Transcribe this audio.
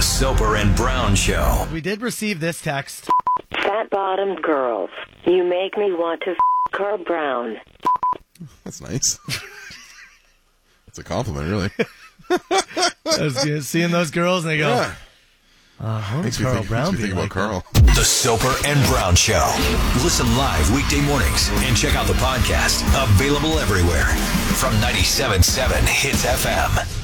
The Soper and Brown Show. We did receive this text. Fat-bottomed girls. You make me want to Carl Brown. That's nice. That's a compliment, really. I was good. Seeing those girls and they go, Yeah. Makes Carl Brown think about like Carl. The Soper and Brown Show. Listen live weekday mornings and check out the podcast. Available everywhere from 97.7 Hits FM.